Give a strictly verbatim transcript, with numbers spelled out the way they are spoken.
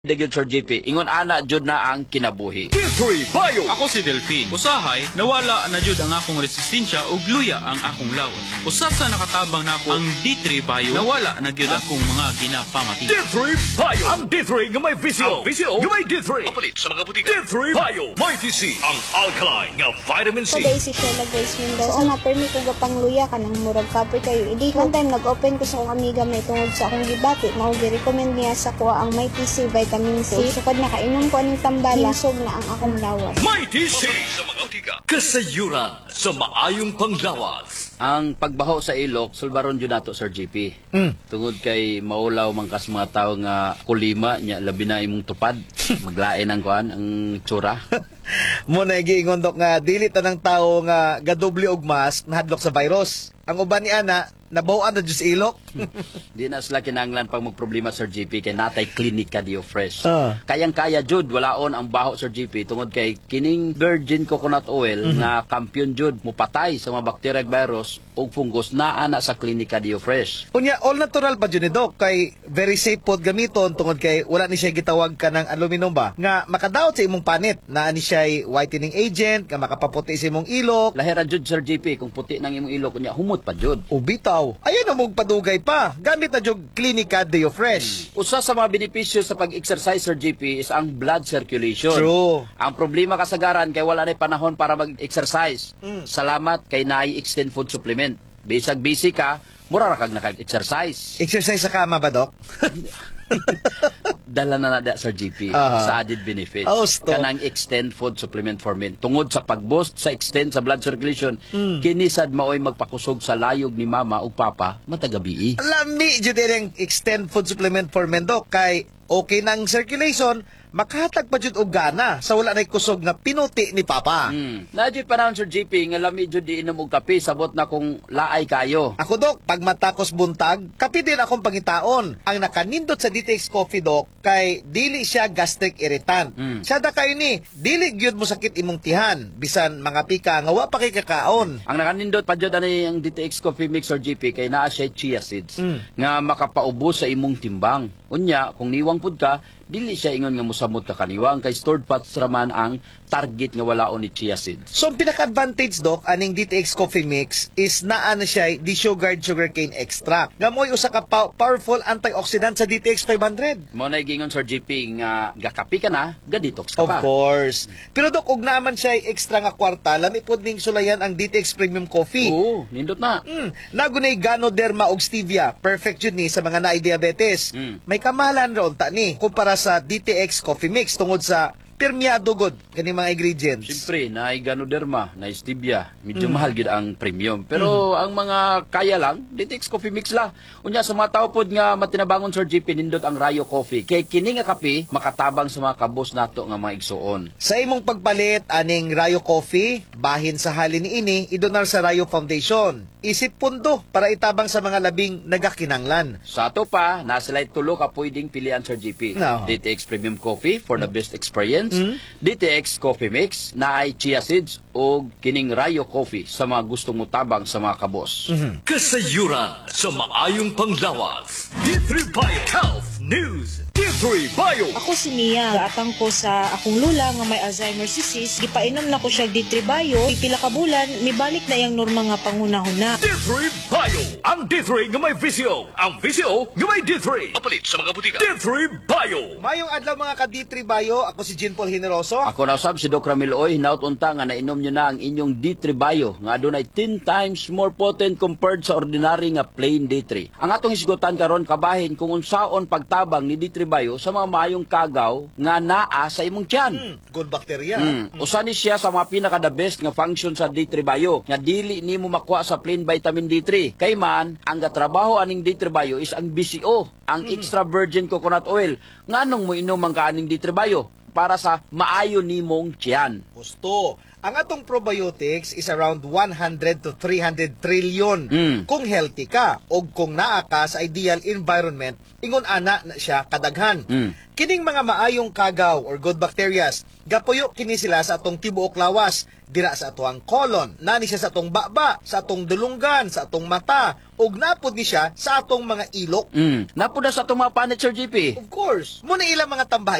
Dagyod Sir J P, ingon ana jud na ang kinabuhi. D three Bio. Ako si Delphine. Usahay, nawala na jud ang akong resistensya ug luya ang akong lawas. Usab sa nakatabang nako ang D three Bio, nawala na jud akong mga ginapamati. D three Bio. Ang D three nga may visio. Ang visio nga may D three. Kapalit sa mga butika. D three Bio. May T C. Ang alkaline nga vitamin C. Today si Sheila Grace Mendoza. So, na-permit ko gapang luya ka ng murag kapoy kayo. Idi, one time nag-open ko sa akong amiga may tungod sa akong gibati. Mao gi-recommend niya sa kuha ang may T C vitamin C. Sukad na kainom ko aning tambala, hinsog na ang akong lawas. May T C. Sa mga butika. Kasayuran sa maayong panglawas. Ang pagbaho sa ilok, sulbaron jud nato Sir J P. Mm. Tungod kay maulaw man kas mga tawo nga kulima nya labi na imong tupad. Maglain ang kuan ang tsura. Mo na giingon dok nga dili tanang tawo nga gadoble og mas nahadlok sa virus. Ang uban ni ana nabawan na jud sa ilok. Di na sila kinahanglan pag magproblema Sir J P kay natay klinika Dio Fresh. Ah. Kayang-kaya jud walaon ang baho Sir J P tungod kay kining virgin coconut oil Mhm. nga kampiyon jud mupatay sa mga bacteria ug virus ug fungus naa na sa klinika Dio Fresh. Unya all natural pa jud ni dok kay very safe pod gamiton tungod kay wala ni siya gitawag ka ng aluminum ba nga makadaot sa imong panit naa ni siya whitening agent nga makapaputi sa imong ilok. Lahira jud Sir J P kung puti nang imong ilok unya humot pa jud. Ubitaw. Ayan na mong padugay pa. Gamit na jud Clinica Deo Fresh. Usa sa mga benepisyo sa pag-exercise Sir J P is ang blood circulation. True. Ang problema kasagaran kay wala na panahon para mag-exercise. Mm. Salamat kay naay extend food supplement. Bisag busy ka, mura ra kag nakag-exercise. Exercise sa kama ba, dok? Dala na na Sir J P Ah. sa added benefits. Oh, stop. Kanang extend food supplement for men. Tungod sa pag-boost sa extend sa blood circulation, Mm. kinisad maoy magpakusog sa layog ni mama ug papa matagabi. Lami jud ang extend food supplement for men, dok, kay okay nang circulation, makahatag pa jud og gana sa wala nay kusog nga pinuti ni papa. Hmm. Nadyo panahon Sir J P nga lami jud di inom og kape sabot na kung laay kayo. Ako, dok, pag matakos buntag, kape din akong pangitaon. Ang nakanindot sa D T X Coffee, dok, kay dili siya gastric irritant. Mm. Siya da kay ni, dili gyud mo sakit imong tihan, bisan mga pika nga wa pa kay kakaon. Ang nakanindot pa jud ani ang D T X Coffee Mix Sir J P kay naa siya chia seeds Mm. nga makapaubos sa imong timbang. Unya, kung niwang pud ka, dili siya ingon nga mosamot ka kaniwang kay stored fats raman ang target nga walaon ni chia seeds. So, ang pinaka-advantage, dok, aning D T X Coffee Mix is naa na siya desugared sugarcane extract. Nga mo'y usa ka pa- powerful antioxidant sa D T X five hundred. Mo na gingon Sir J P nga gakapi ka na, ga-detox ka Of pa. course. Pero, dok, ug naman siya extra nga kwarta, lami pod ning sulayan ang D T X Premium Coffee. Oo, nindot na. Mm, nagunay Ganoderma og stevia. Perfect yun ni sa mga naay diabetes. Mm. May kamahalan ron ta ni kumpara sa D T X Coffee Mix tungod sa permeado god kani mga ingredients. Siyempre, na Ganoderma, na Stevia, medyo Mm. mahal gid ang premium. Pero ang mga kaya lang, D T X Coffee Mix la. Unya sa mga tao pod nga matinabangon Sir J P nindot ang Rayo Coffee. Kay kini nga kape makatabang sa mga kabos nato nga mga igsuon. Sa imong pagpalit aning Rayo Coffee, bahin sa halin niini idonar sa Rayo Foundation. Isip pundo para itabang sa mga labing nagakinanglan. Sa ato pa, nasilay tulo ka pwedeng pilian Sir J P. No. D T X Premium Coffee for the best experience. Mm. D T X Coffee Mix na ay chia seeds o kining Rayo Coffee sa mga gustong mutabang sa mga kabos. Kasayuran sa maayong panglawas. D three Bio. Health News. D three Bio. Ako si Mia, gaatang ko sa akong lula nga may Alzheimer's disease, gipainom na ko siya D three Bio, pipila ka bulan, mibalik na yang norma nga pangunahon na. D three Bio. Ang D three nga may visio. Ang visio nga may D three. Kapalit sa mga butika. D three Bio. Mayong adlaw mga ka D three Bio, ako si Jean Paul Generoso. Ako na usab si Doc Ramil Oy, hinaut unta nga nainom nyo na ang inyong D three Bio nga adunay ten times more potent compared sa ordinary nga plain D three. Ang atong hisgutan karon kabahin kung unsaon pagtabang ni D three Bio sa mga mayong kagaw nga naa sa imong tiyan. Mm, good bacteria. Mm. Usa ni siya sa mga pinaka the best nga function sa D three Bio nga dili nimo makuha sa plain vitamin D three. Kay man ang gatrabaho aning D three Bio is ang B C O, ang extra virgin coconut oil. Nganong mo inom ang kaaning D three Bio? para sa maayo nimong tiyan. Gusto. Ang atong probiotics is around one hundred to three hundred trillion. Mm. Kung healthy ka o kung naa ka sa ideal environment, ingon ana na siya kadaghan. Mm. Kining mga maayong kagaw or good bacterias, gapuyo kini sila sa atong tibuok lawas, dira sa atong colon, nani siya sa atong baba, sa atong dulunggan, sa atong mata, ug napod ni siya sa atong mga ilok. Mm. Napuda sa itong mga panit, Sir G P. Of course, muna ilang mga tambah